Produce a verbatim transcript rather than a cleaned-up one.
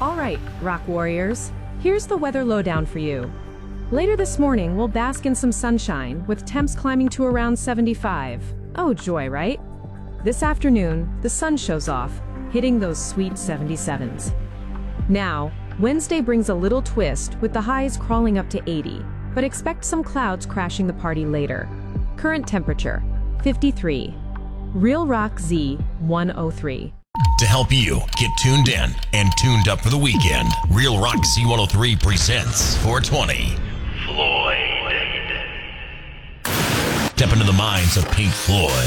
All right, Rock Warriors, here's the weather lowdown for you. Later this morning, we'll bask in some sunshine, with temps climbing to around seventy-five. Oh, joy, right? This afternoon, the sun shows off, hitting those sweet seventy-sevens. Now, Wednesday brings a little twist, with the highs crawling up to eighty, but expect some clouds crashing the party later. Current temperature, fifty-three. Real Rock Z one oh three. To help you get tuned in and tuned up for the weekend, Real Rock Z one oh three presents four twenty. Floyd. Step into the minds of Pink Floyd.